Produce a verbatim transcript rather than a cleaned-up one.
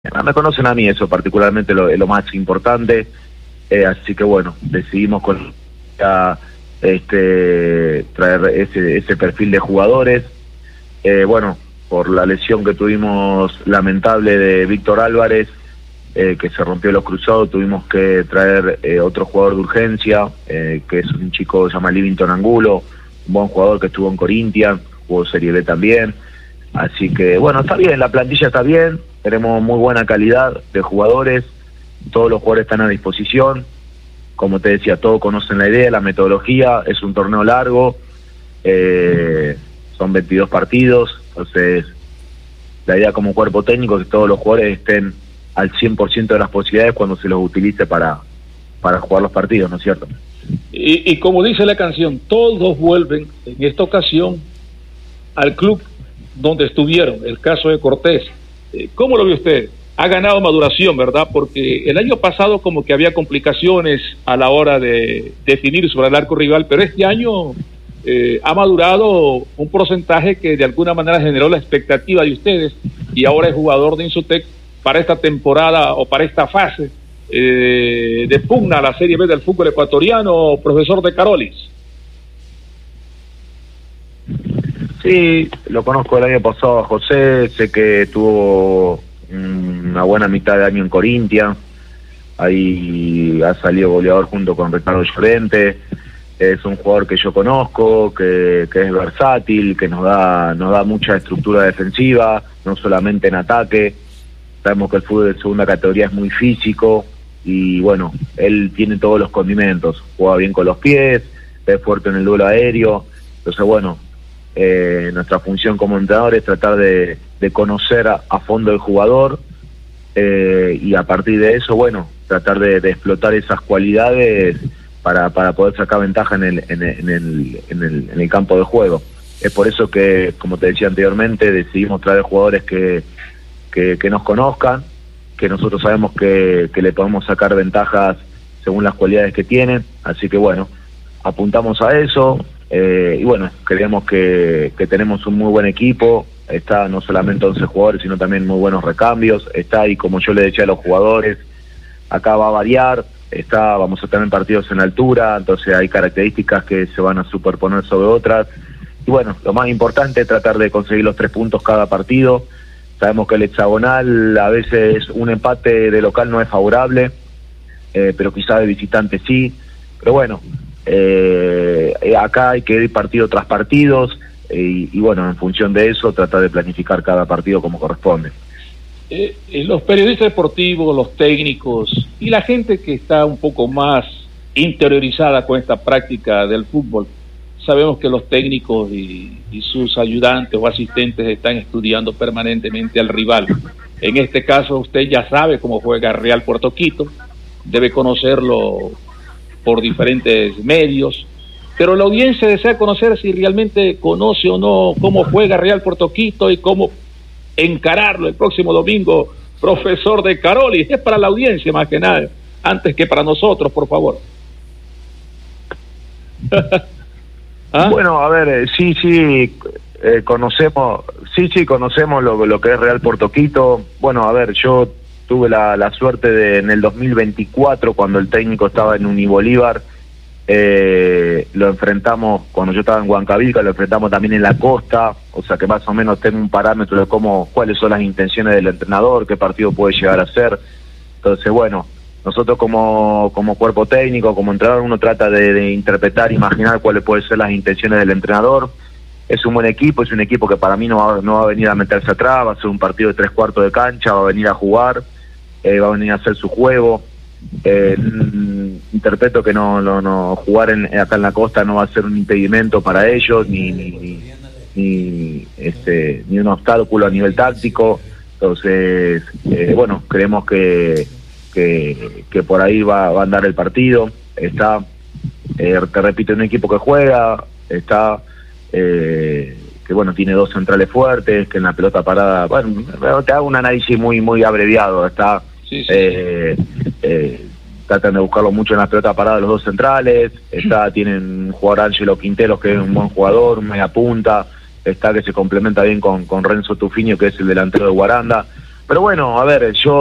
Me conocen a mí, eso particularmente lo, es lo más importante, eh, así que bueno, decidimos con a, este traer ese, ese perfil de jugadores. Eh, bueno, por la lesión que tuvimos lamentable de Víctor Álvarez, eh, que se rompió los cruzados, tuvimos que traer eh, otro jugador de urgencia, eh, que es un chico que se llama Livington Angulo, un buen jugador que estuvo en Corinthians, jugó Serie B también. Así que bueno, está bien, la plantilla está bien, tenemos muy buena calidad de jugadores, todos los jugadores están a disposición, como te decía, todos conocen la idea, la metodología, es un torneo largo, eh, son veintidós partidos, entonces la idea como cuerpo técnico es que todos los jugadores estén al cien por ciento de las posibilidades cuando se los utilice para, para jugar los partidos, ¿no es cierto? Y, y como dice la canción, todos vuelven en esta ocasión al club donde estuvieron. El caso de Cortés, eh, ¿cómo lo ve usted? Ha ganado maduración, ¿verdad? Porque el año pasado como que había complicaciones a la hora de definir sobre el arco rival, pero este año eh, ha madurado un porcentaje que de alguna manera generó la expectativa de ustedes y ahora es jugador de Insutec para esta temporada o para esta fase eh, de pugna a la Serie B del fútbol ecuatoriano, profesor de Carolis. Sí, lo conozco el año pasado a José, sé que tuvo una buena mitad de año en Corinthians, ahí ha salido goleador junto con Ricardo Llorente, es un jugador que yo conozco, que, que es versátil, que nos da, nos da mucha estructura defensiva, no solamente en ataque. Sabemos que el fútbol de segunda categoría es muy físico y bueno, él tiene todos los condimentos, juega bien con los pies, es fuerte en el duelo aéreo, entonces bueno, Eh, nuestra función como entrenador es tratar de, de conocer a, a fondo el jugador eh, y a partir de eso, bueno, tratar de, de explotar esas cualidades para, para poder sacar ventaja en el, en, el, en, el, en, el, en el campo de juego. Es por eso que, como te decía anteriormente, decidimos traer jugadores que, que, que nos conozcan, que nosotros sabemos que, que le podemos sacar ventajas según las cualidades que tienen, así que bueno, apuntamos a eso. Eh, y bueno, creemos que, que tenemos un muy buen equipo, está no solamente once jugadores, sino también muy buenos recambios, está y como yo le decía a los jugadores, acá va a variar, está, vamos a tener partidos en altura, entonces hay características que se van a superponer sobre otras, y bueno, lo más importante es tratar de conseguir los tres puntos cada partido. Sabemos que el hexagonal a veces un empate de local no es favorable, eh, pero quizás de visitante sí, pero bueno, Eh, acá hay que ir partido tras partidos eh, y, y bueno, en función de eso tratar de planificar cada partido como corresponde. Eh, eh, los periodistas deportivos, los técnicos y la gente que está un poco más interiorizada con esta práctica del fútbol, sabemos que los técnicos y, y sus ayudantes o asistentes están estudiando permanentemente al rival. En este caso usted ya sabe cómo juega Real Puerto Quito, debe conocerlo por diferentes medios, pero la audiencia desea conocer si realmente conoce o no cómo juega Real Puerto Quito y cómo encararlo el próximo domingo, profesor de Carolis. Es para la audiencia más que nada, antes que para nosotros, por favor. ¿Ah? Bueno, a ver, sí, sí, eh, conocemos, sí, sí, conocemos lo, lo que es Real Puerto Quito. Bueno, a ver, yo tuve la, la suerte de en el dos mil veinticuatro, cuando el técnico estaba en Unibolívar, eh, lo enfrentamos, cuando yo estaba en Huancavilca, lo enfrentamos también en la costa, o sea que más o menos tengo un parámetro de cómo, cuáles son las intenciones del entrenador, qué partido puede llegar a ser. Entonces, bueno, nosotros como, como cuerpo técnico, como entrenador, uno trata de, de interpretar, imaginar cuáles pueden ser las intenciones del entrenador. Es un buen equipo, es un equipo que para mí no va, no va a venir a meterse atrás, va a ser un partido de tres cuartos de cancha, va a venir a jugar, eh, va a venir a hacer su juego. Eh, interpreto que no, no, no jugar en, acá en la costa no va a ser un impedimento para ellos, ni, ni, ni, ni, este, ni un obstáculo a nivel táctico. Entonces, eh, bueno, creemos que, que, que por ahí va, va a andar el partido. Está, eh, te repito, un equipo que juega, está... Eh, que bueno, tiene dos centrales fuertes, que en la pelota parada, bueno, te hago un análisis muy muy abreviado, está sí, sí, eh, sí. Eh, tratan de buscarlo mucho en la pelota parada los dos centrales, está, tienen un jugador Ángelo Quinteros, que es un buen jugador, media punta, está que se complementa bien con, con Renzo Tufinio, que es el delantero de Guaranda. Pero bueno, a ver, yo